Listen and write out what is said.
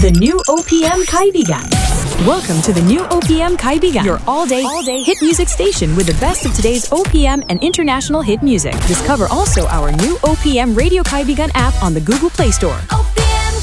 the new OPM Kaibigan. Welcome to the new OPM Kaibigan, your all-day hit music station with the best of today's OPM and international hit music. Discover also our new OPM Radio Kaibigan app on the Google Play Store.